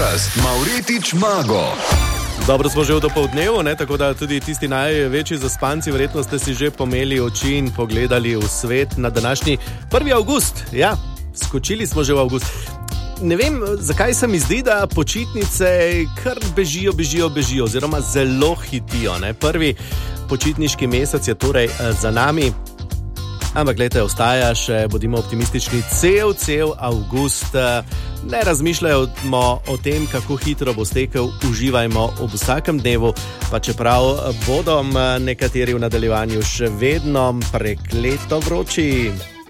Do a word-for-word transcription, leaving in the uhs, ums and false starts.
Gorazd, Mavretič, Mago. Dobro smo že v dopoldnevu, ne? Tako da tudi tisti največji zaspanci verjetno ste si že pomeli oči in pogledali v svet na današnji prvi avgust. Ja, skočili smo že v avgust. Ne vem, zakaj se mi zdi, da počitnice kar bežijo, bežijo, bežijo oziroma zelo hitijo. Ne? Prvi počitniški mesec je torej za nami. Ampak gledajte, ostaja še, bodimo optimistični, cel, cel avgust. Ne razmišljajmo o tem, kako hitro bo stekel, uživajmo ob vsakem dnevu, pa čeprav bodo nekateri v nadaljevanju še vedno prekleto vroči.